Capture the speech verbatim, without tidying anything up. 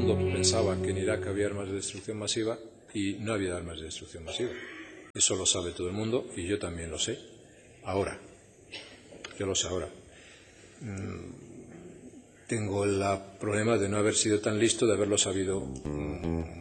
mundo pensaba que en Irak había armas de destrucción masiva y no había armas de destrucción masiva. Eso lo sabe todo el mundo y yo también lo sé. Ahora, yo lo sé ahora. Tengo el problema de no haber sido tan listo, de haberlo sabido